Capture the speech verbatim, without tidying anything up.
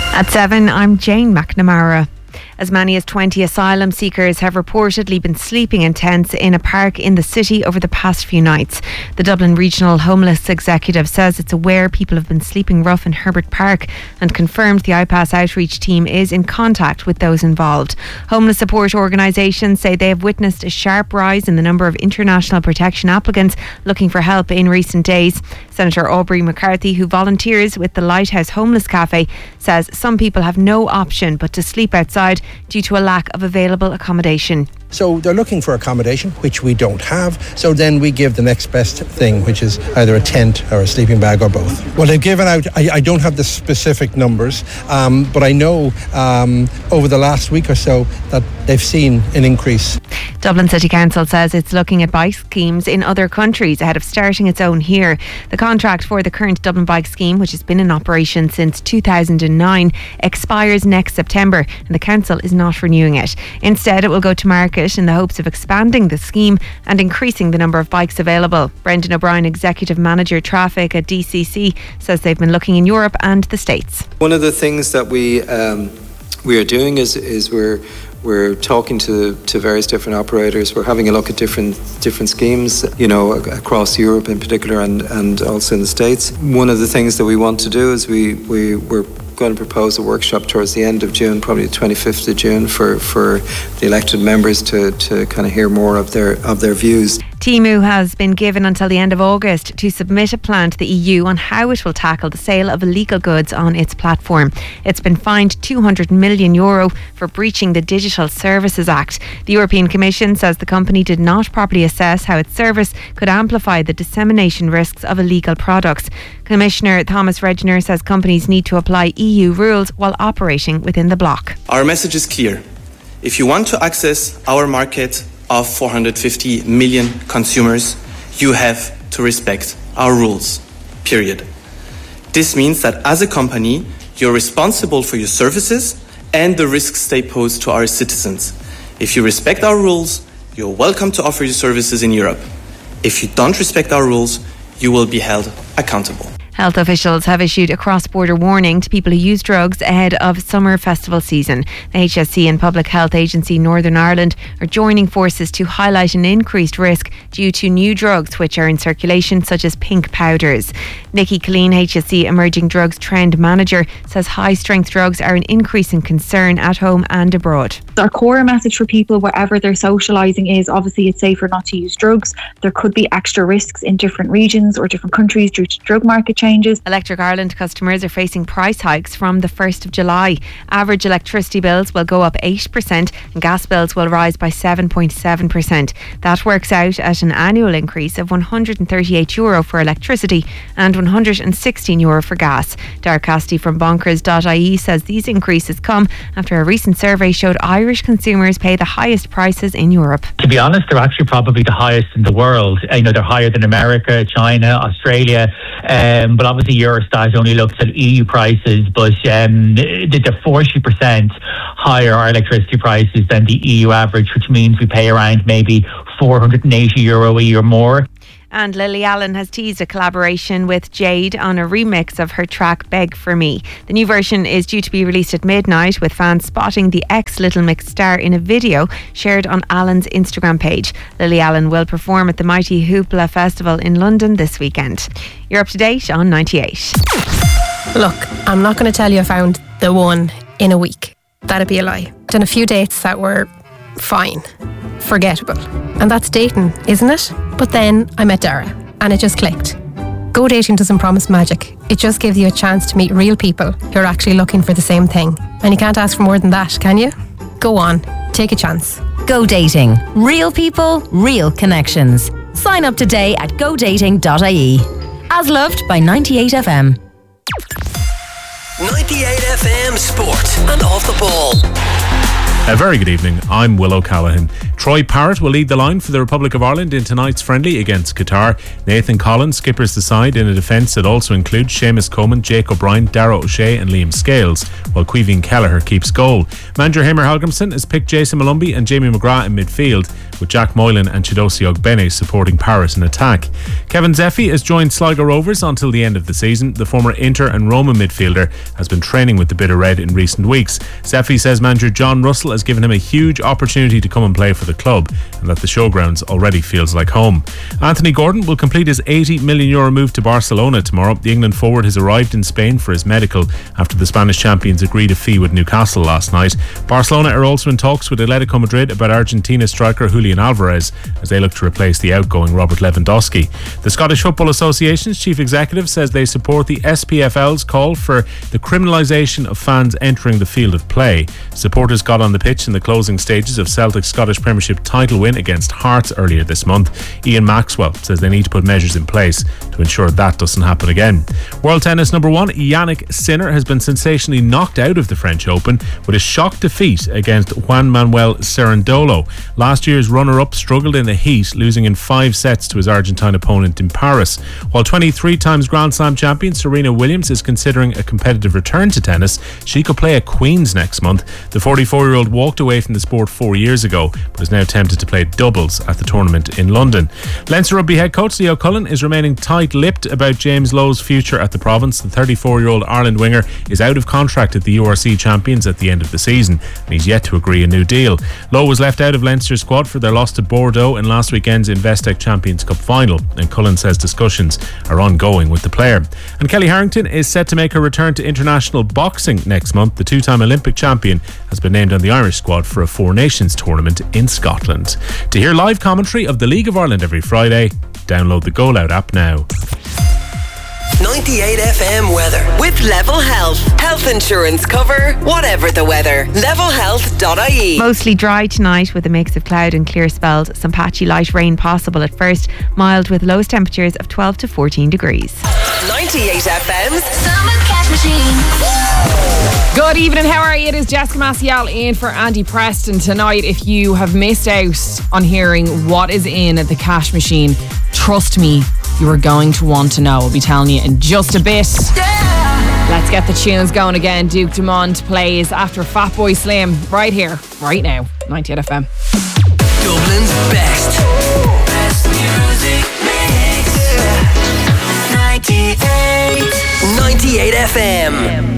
At seven, I'm Jane McNamara. As many as twenty asylum seekers have reportedly been sleeping in tents in a park in the city over the past few nights. The Dublin Regional Homeless Executive says it's aware people have been sleeping rough in Herbert Park and confirmed the I P A S outreach team is in contact with those involved. Homeless support organisations say they have witnessed a sharp rise in the number of international protection applicants looking for help in recent days. Senator Aubrey McCarthy, who volunteers with the Lighthouse Homeless Cafe, says some people have no option but to sleep outside due to a lack of available accommodation. So they're looking for accommodation, which we don't have. So then we give the next best thing, which is either a tent or a sleeping bag or both. Well, they've given out, I, I don't have the specific numbers, um, but I know um, over the last week or so that they've seen an increase. Dublin City Council says it's looking at bike schemes in other countries ahead of starting its own here. The contract for the current Dublin Bike Scheme, which has been in operation since two thousand nine, expires next September and the council is not renewing it. Instead, it will go to market in the hopes of expanding the scheme and increasing the number of bikes available. Brendan O'Brien, Executive Manager Traffic at D C C, says they've been looking in Europe and the States. One of the things that we um, we are doing is is we're We're talking to, to various different operators. We're having a look at different different schemes, you know, across Europe in particular and, and also in the States. One of the things that we want to do is we, we, we're going to propose a workshop towards the end of June, probably the twenty-fifth of June, for, for the elected members to, to kind of hear more of their of their views. Temu has been given until the end of August to submit a plan to the E U on how it will tackle the sale of illegal goods on its platform. It's been fined two hundred million euro for breaching the Digital Services Act. The European Commission says the company did not properly assess how its service could amplify the dissemination risks of illegal products. Commissioner Thomas Regner says companies need to apply E U rules while operating within the bloc. Our message is clear. If you want to access our market of four hundred fifty million consumers, you have to respect our rules, period. This means that as a company, you're responsible for your services and the risks they pose to our citizens. If you respect our rules, you're welcome to offer your services in Europe. If you don't respect our rules, you will be held accountable. Health officials have issued a cross-border warning to people who use drugs ahead of summer festival season. The H S C and Public Health Agency Northern Ireland are joining forces to highlight an increased risk due to new drugs which are in circulation, such as pink powders. Nikki Colleen, H S C Emerging Drugs Trend Manager, says high-strength drugs are an increasing concern at home and abroad. Our core message for people, wherever they're socialising, is obviously it's safer not to use drugs. There could be extra risks in different regions or different countries due to drug market changes. Electric Ireland customers are facing price hikes from the first of July. Average electricity bills will go up eight percent and gas bills will rise by seven point seven percent. That works out at an annual increase of one hundred thirty-eight euro for electricity and one hundred sixteen euro for gas. Dark Cassidy from bonkers dot I E says these increases come after a recent survey showed Irish consumers pay the highest prices in Europe. To be honest, they're actually probably the highest in the world. I know they're higher than America, China, Australia, um, but obviously Eurostat only looks at E U prices, but um, they're forty percent higher our electricity prices than the E U average, which means we pay around maybe four hundred eighty euro a year more. And Lily Allen has teased a collaboration with Jade on a remix of her track Beg For Me. The new version is due to be released at midnight, with fans spotting the ex-Little Mix star in a video shared on Allen's Instagram page. Lily Allen will perform at the Mighty Hoopla Festival in London this weekend. You're up to date on ninety-eight. Look, I'm not going to tell you I found the one in a week. That'd be a lie. Done a few dates that were fine, forgettable. And that's dating, isn't it? But then I met Dara and it just clicked. Go Dating doesn't promise magic. It just gives you a chance to meet real people who are actually looking for the same thing. And you can't ask for more than that, can you? Go on, take a chance. Go Dating. Real people, real connections. Sign up today at go dating dot I E. As loved by ninety-eight F M. ninety-eight F M Sport and Off the Ball. A very good evening, I'm Will O'Callaghan. Troy Parrott will lead the line for the Republic of Ireland in tonight's friendly against Qatar. Nathan Collins skippers the side in a defence that also includes Seamus Coleman, Jake O'Brien, Darragh O'Shea and Liam Scales, while Caoimhín Kelleher keeps goal. Manager Hamer Helgrimsson has picked Jason Malumbi and Jamie McGrath in midfield, with Jack Moylan and Chidozie Ogbene supporting Parrott in attack. Kevin Zeffy has joined Sligo Rovers until the end of the season. The former Inter and Roma midfielder has been training with the Bitter Red in recent weeks. Zeffy says manager John Russell has given him a huge opportunity to come and play for the club, and that the showgrounds already feels like home. Anthony Gordon will complete his eighty million euro move to Barcelona tomorrow. The England forward has arrived in Spain for his medical after the Spanish champions agreed a fee with Newcastle last night. Barcelona are also in talks with Atletico Madrid about Argentina striker Julian Alvarez as they look to replace the outgoing Robert Lewandowski. The Scottish Football Association's chief executive says they support the S P F L's call for the criminalisation of fans entering the field of play. Supporters got on the pitch in the closing stages of Celtic's Scottish Premiership title win against Hearts earlier this month. Ian Maxwell says they need to put measures in place to ensure that doesn't happen again. World tennis number one Yannick Sinner has been sensationally knocked out of the French Open with a shock defeat against Juan Manuel Cerundolo. Last year's runner-up struggled in the heat, losing in five sets to his Argentine opponent in Paris. While twenty-three times Grand Slam champion Serena Williams is considering a competitive return to tennis, she could play at Queen's next month. The forty-four-year-old walked away from the sport four years ago, but is now tempted to play doubles at the tournament in London. Leinster Rugby head coach Leo Cullen is remaining tight-lipped about James Lowe's future at the province. The thirty-four-year-old Ireland winger is out of contract at the U R C champions at the end of the season, and he's yet to agree a new deal. Lowe was left out of Leinster's squad for their loss to Bordeaux in last weekend's Investec Champions Cup final, and Cullen says discussions are ongoing with the player. And Kelly Harrington is set to make her return to international boxing next month. The two-time Olympic champion has been named on the Irish squad for a Four Nations tournament in Scotland. To hear live commentary of the League of Ireland every Friday, download the Go Loud app now. ninety-eight F M weather with Level Health. Health insurance cover, whatever the weather. level health dot I E. Mostly dry tonight with a mix of cloud and clear spells. Some patchy light rain possible at first. Mild with lowest temperatures of twelve to fourteen degrees. ninety-eight F M's Summer Cash Machine. Good evening, how are you? It is Jessica Maciel in for Andy Preston tonight. If you have missed out on hearing what is in the cash machine, trust me, you are going to want to know. I'll be telling you in just a bit. Yeah. Let's get the tunes going again. Duke Dumont plays after Fatboy Slim right here, right now. ninety-eight F M. Dublin's best. Best music mix. ninety-eight. ninety-eight F M.